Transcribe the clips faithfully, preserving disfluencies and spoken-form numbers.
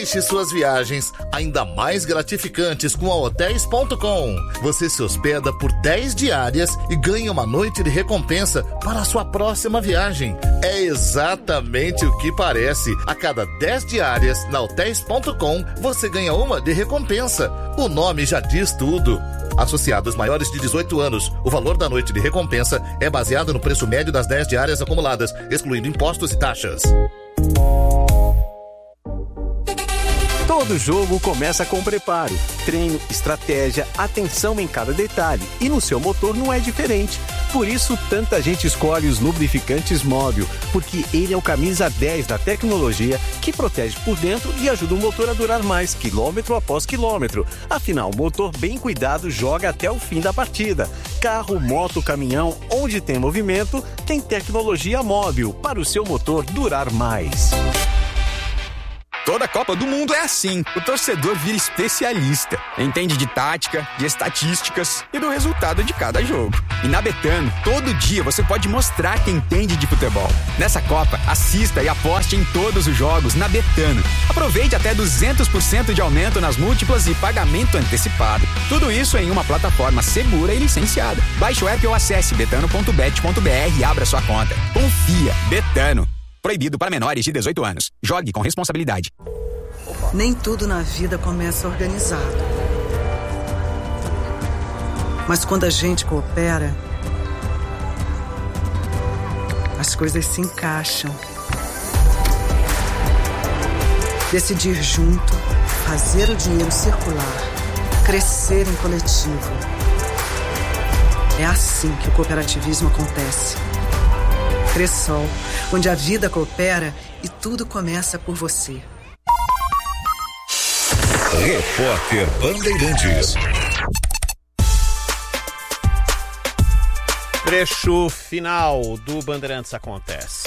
Deixe suas viagens ainda mais gratificantes com a Hotéis ponto com. Você se hospeda por dez diárias e ganha uma noite de recompensa para a sua próxima viagem. É exatamente o que parece. A cada dez diárias na Hotéis ponto com, você ganha uma de recompensa. O nome já diz tudo. Associados maiores de dezoito anos, o valor da noite de recompensa é baseado no preço médio das dez diárias acumuladas, excluindo impostos e taxas. Todo jogo começa com preparo, treino, estratégia, atenção em cada detalhe. E no seu motor não é diferente. Por isso, tanta gente escolhe os lubrificantes Móbil, porque ele é o camisa dez da tecnologia que protege por dentro e ajuda o motor a durar mais, quilômetro após quilômetro. Afinal, o motor bem cuidado joga até o fim da partida. Carro, moto, caminhão, onde tem movimento, tem tecnologia Móbil para o seu motor durar mais. Toda Copa do Mundo é assim. O torcedor vira especialista. Entende de tática, de estatísticas e do resultado de cada jogo. E na Betano, todo dia você pode mostrar que entende de futebol. Nessa Copa, assista e aposte em todos os jogos na Betano. Aproveite até duzentos por cento de aumento nas múltiplas e pagamento antecipado. Tudo isso em uma plataforma segura e licenciada. Baixe o app ou acesse betano ponto bet ponto b r e abra sua conta. Confia. Betano. Proibido para menores de dezoito anos. Jogue com responsabilidade. Nem tudo na vida começa organizado. Mas quando a gente coopera, as coisas se encaixam. Decidir junto, fazer o dinheiro circular, crescer em coletivo. É assim que o cooperativismo acontece. Cressol, onde a vida coopera e tudo começa por você. Repórter Bandeirantes. Trecho final do Bandeirantes Acontece.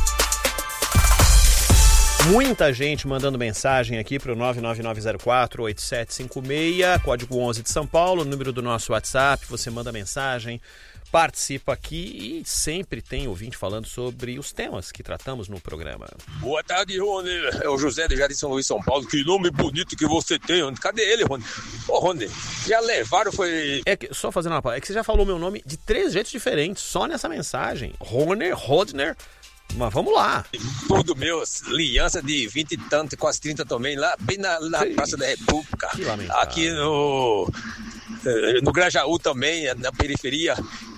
Muita gente mandando mensagem aqui para o nove nove nove zero quatro oito sete cinco seis, código onze de São Paulo, número do nosso WhatsApp. Você manda mensagem, participa aqui e sempre tem ouvinte falando sobre os temas que tratamos no programa. Boa tarde, Rony. É o José de Jardim São Luís, São Paulo. Que nome bonito que você tem, Rony. Cadê ele, Rony? Ô, Rony, já levaram, foi... É que, só fazendo uma pausa, é que você já falou meu nome de três jeitos diferentes, só nessa mensagem. Rony, Rodner... Mas vamos lá. Tudo meu, aliança de vinte e tanto, quase trinta também, lá bem na, na Praça da República. Aqui no, no Grajaú também, na periferia.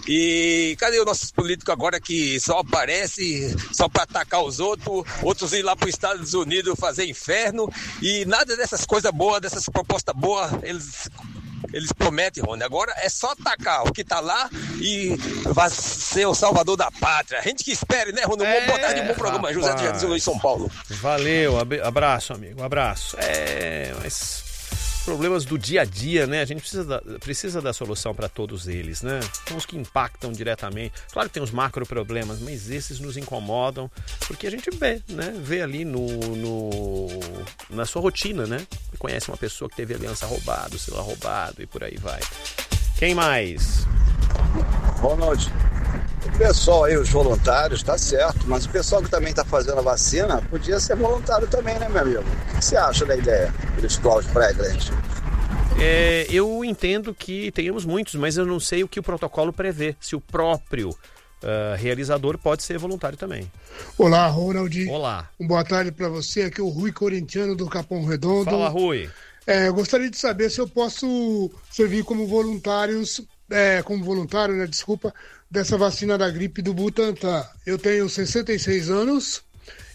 E cadê os nossos políticos agora que só aparecem só para atacar os outros, outros ir lá para os Estados Unidos fazer inferno e nada dessas coisas boas, dessas propostas boas, eles... Eles prometem, Rony, agora é só atacar o que tá lá e vai ser o salvador da pátria. A gente que espere, né, Rony? É, boa tarde, bom programa. Rapaz. José de Jardim Luiz, São Paulo. Valeu, abraço, amigo, abraço. É, mas problemas do dia a dia, né? A gente precisa da, precisa da solução para todos eles, né? São os que impactam diretamente. Claro que tem os macro problemas, mas esses nos incomodam porque a gente vê, né? Vê ali no, no na sua rotina, né? Conhece uma pessoa que teve aliança roubada, o celular roubado e por aí vai. Quem mais? Ronald, o pessoal aí, os voluntários, tá certo, mas o pessoal que também está fazendo a vacina podia ser voluntário também, né, meu amigo? O que você acha da ideia dos Cláudio Pregrand? É, eu entendo que tenhamos muitos, mas eu não sei o que o protocolo prevê, se o próprio uh, realizador pode ser voluntário também. Olá, Ronald. Olá. Uma boa tarde para você, aqui é o Rui Corintiano do Capão Redondo. Fala, Rui. É, eu gostaria de saber se eu posso servir como voluntários, é, como voluntário, né, desculpa, dessa vacina da gripe do Butantan. Eu tenho sessenta e seis anos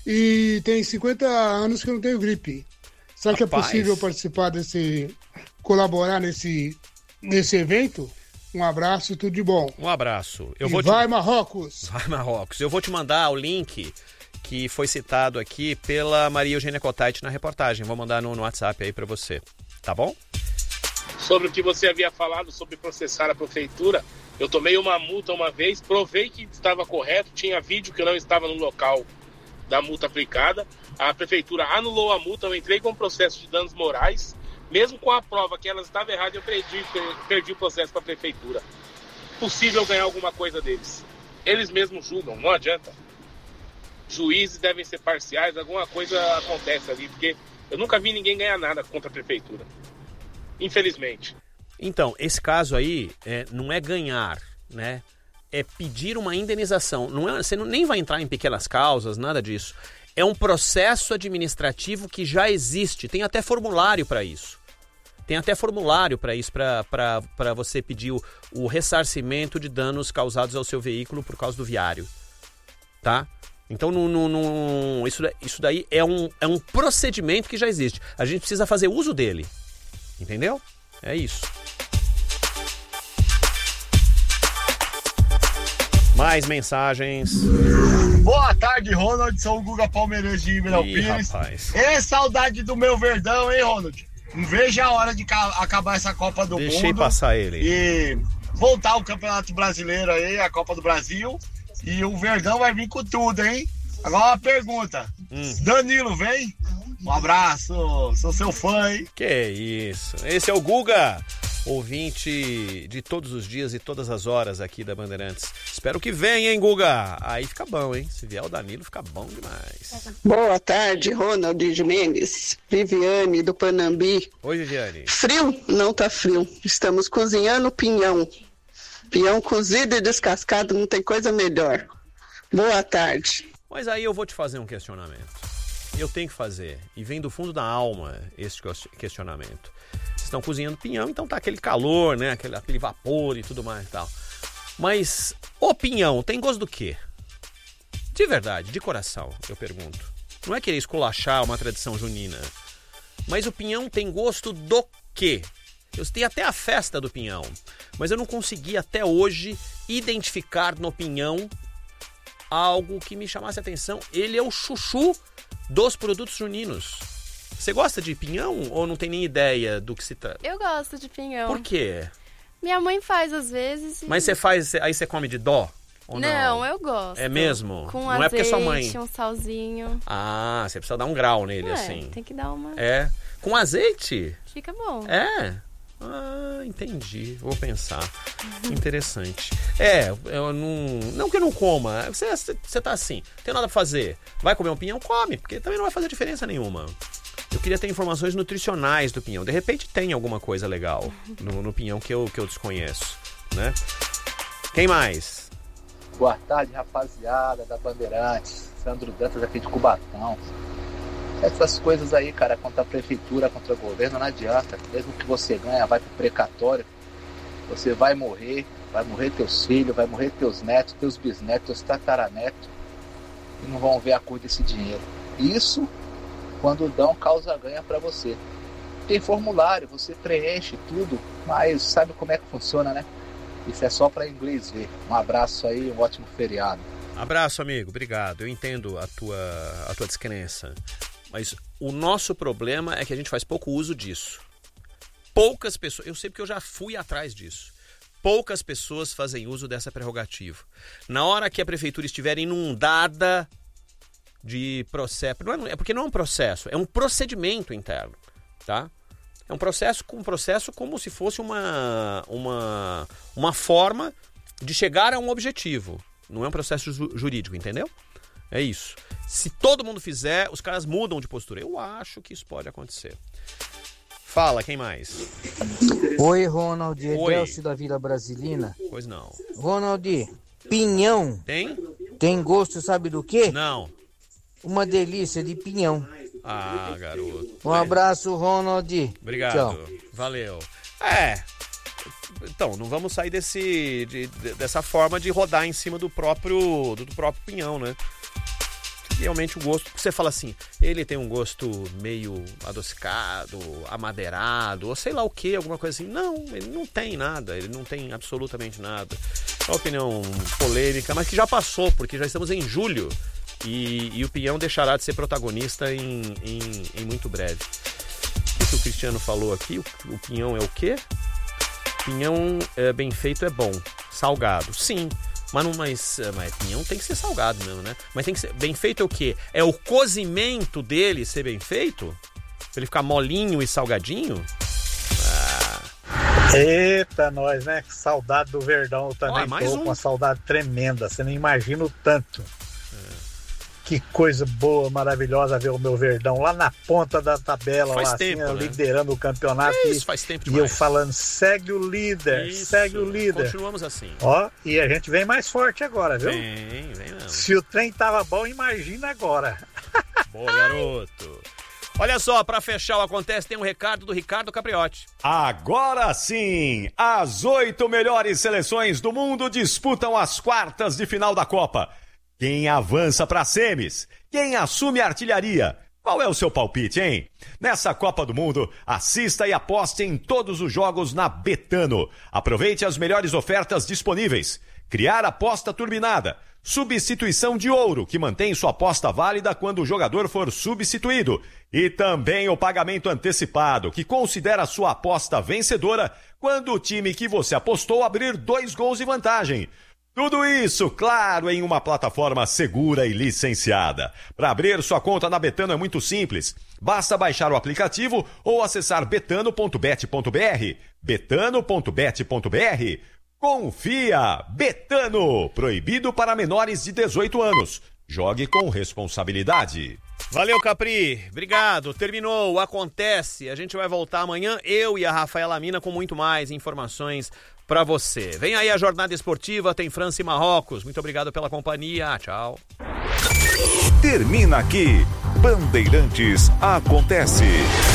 e tenho cinquenta anos que eu não tenho gripe. Será Rapaz. que é possível participar desse, colaborar nesse, nesse evento? Um abraço, tudo de bom. Um abraço. Eu e vou vai, te... Marrocos! Vai, Marrocos. Eu vou te mandar o link que foi citado aqui pela Maria Eugênia Cotait na reportagem. Vou mandar no, no WhatsApp aí para você, tá bom? Sobre o que você havia falado sobre processar a prefeitura, eu tomei uma multa uma vez, provei que estava correto, tinha vídeo que eu não estava no local da multa aplicada, a prefeitura anulou a multa, eu entrei com processo de danos morais, mesmo com a prova que ela estava errada, eu perdi, perdi o processo para a prefeitura. Possível ganhar alguma coisa deles. Eles mesmos julgam, não adianta. Juízes devem ser parciais, alguma coisa acontece ali, porque Eu nunca vi ninguém ganhar nada contra a prefeitura. Infelizmente. Então, esse caso aí é, não é ganhar, né? É pedir uma indenização. Não é, você não, nem vai entrar em pequenas causas, nada disso. É um processo administrativo que já existe. Tem até formulário para isso. Tem até formulário para isso, para você pedir o, o ressarcimento de danos causados ao seu veículo por causa do viário. Tá? Então, não, não, não, isso, isso daí é um, é um procedimento que já existe. A gente precisa fazer uso dele. Entendeu? É isso. Mais mensagens. Boa tarde, Ronald. Sou o Guga Palmeirense de Ribeirão Pires. Rapaz. É saudade do meu Verdão, hein, Ronald? Não vejo a hora de acabar essa Copa do Deixei Mundo. Deixei passar ele. E voltar ao Campeonato Brasileiro aí, a Copa do Brasil. E o Verdão vai vir com tudo, hein? Agora uma pergunta. Hum. Danilo, vem? Um abraço, sou seu fã, hein? Que isso. Esse é o Guga, ouvinte de todos os dias e todas as horas aqui da Bandeirantes. Espero que venha, hein, Guga? Aí fica bom, hein? Se vier o Danilo, fica bom demais. Boa tarde, Ronald Jimenez, Viviane do Panambi. Oi, Viviane. Frio? Não tá frio. Estamos cozinhando pinhão. Pinhão cozido e descascado, não tem coisa melhor. Boa tarde. Mas aí eu vou te fazer um questionamento. Eu tenho que fazer, e vem do fundo da alma esse questionamento. Vocês estão cozinhando pinhão, então tá aquele calor, né? Aquele, aquele vapor e tudo mais e tal. Mas o pinhão tem gosto do quê? De verdade, de coração, eu pergunto. Não é querer esculachar uma tradição junina. Mas o pinhão tem gosto do quê? Eu tenho até a festa do pinhão, mas eu não consegui até hoje identificar no pinhão algo que me chamasse a atenção. Ele é o chuchu dos produtos juninos. Você gosta de pinhão ou não tem nem ideia do que se trata? Eu gosto de pinhão. Por quê? Minha mãe faz às vezes. E... Mas você faz, aí você come de dó? Ou não, não, eu gosto. É mesmo? Com não azeite, é porque é sua mãe. Um salzinho. Ah, você precisa dar um grau nele, é, assim. Tem que dar uma. É. Com azeite? Fica bom. É. Ah, entendi. Vou pensar. Interessante. É, eu não. Não que eu não coma. Você, você tá assim, tem nada pra fazer. Vai comer um pinhão? Come, porque também não vai fazer diferença nenhuma. Eu queria ter informações nutricionais do pinhão. De repente tem alguma coisa legal no, no pinhão que eu, que eu desconheço, né? Quem mais? Boa tarde, rapaziada da Bandeirantes. Sandro Dantas aqui de Cubatão. Essas coisas aí, cara, contra a prefeitura, contra o governo, não adianta. Mesmo que você ganha, vai pro precatório, você vai morrer, vai morrer teus filhos, vai morrer teus netos, teus bisnetos, teus tataranetos, e não vão ver a cor desse dinheiro. Isso quando dão causa-ganha para você. Tem formulário, você preenche tudo, mas sabe como é que funciona, né? Isso é só para inglês ver. Um abraço aí, um ótimo feriado. Abraço, amigo, obrigado. Eu entendo a tua, a tua descrença. Mas o nosso problema é que a gente faz pouco uso disso. Poucas pessoas... Eu sei porque eu já fui atrás disso. Poucas pessoas fazem uso dessa prerrogativa. Na hora que a prefeitura estiver inundada de processo... Não é, é porque não é um processo, é um procedimento interno, tá? É um processo, um processo como se fosse uma, uma, uma forma de chegar a um objetivo. Não é um processo ju- jurídico, entendeu? É isso. Se todo mundo fizer, os caras mudam de postura. Eu acho que isso pode acontecer. Fala, quem mais? Oi, Ronald. Oi. Edelcio da Vila Brasilina. Pois não. Ronald, pinhão. Tem? Tem gosto, sabe do quê? Não. Uma delícia de pinhão. Ah, garoto. Um abraço, Ronald. Obrigado. Tchau. Valeu. É... Então, não vamos sair desse, de, de, dessa forma de rodar em cima do próprio, do, do próprio pinhão, né? Realmente o gosto, você fala assim, ele tem um gosto meio adocicado, amadeirado, ou sei lá o que, alguma coisa assim. Não, ele não tem nada, ele não tem absolutamente nada. É uma opinião polêmica, mas que já passou, porque já estamos em julho e, e o pinhão deixará de ser protagonista em, em, em muito breve. O que o Cristiano falou aqui? O, o pinhão é o quê? Pinhão é, bem feito é bom. Salgado, sim. Mas, não, mas, mas pinhão tem que ser salgado mesmo, né? Mas tem que ser bem feito é o quê? É o cozimento dele ser bem feito? Pra ele ficar molinho e salgadinho? Ah. Eita, nós, né? Que saudade do Verdão. Eu também Ó, mais tô um. com uma saudade tremenda. Você não imagina o tanto. É. Que coisa boa, maravilhosa ver o meu Verdão lá na ponta da tabela, faz lá tempo, assim, né? liderando o campeonato. Isso, e, faz tempo e demais. eu falando, segue o líder, Isso, segue o líder. Continuamos assim. Ó, e a gente vem mais forte agora, viu? Vem, vem mesmo. Se o trem tava bom, imagina agora. Boa, garoto. Olha só, pra fechar o Acontece, tem um recado do Ricardo Capriotti. Agora sim, as oito melhores seleções do mundo disputam as quartas de final da Copa. Quem avança para semis? Quem assume a artilharia? Qual é o seu palpite, hein? Nessa Copa do Mundo, assista e aposte em todos os jogos na Betano. Aproveite as melhores ofertas disponíveis. Criar aposta turbinada. Substituição de ouro, que mantém sua aposta válida quando o jogador for substituído. E também o pagamento antecipado, que considera sua aposta vencedora quando o time que você apostou abrir dois gols de vantagem. Tudo isso, claro, em uma plataforma segura e licenciada. Para abrir sua conta na Betano é muito simples. Basta baixar o aplicativo ou acessar betano ponto bet ponto br. betano ponto bet ponto br. Confia! Betano! Proibido para menores de dezoito anos. Jogue com responsabilidade. Valeu, Capri. Obrigado. Terminou. Acontece. A gente vai voltar amanhã, eu e a Rafaela Mina, com muito mais informações para você. Vem aí a jornada esportiva, tem França e Marrocos. Muito obrigado pela companhia. Tchau. Termina aqui. Bandeirantes Acontece.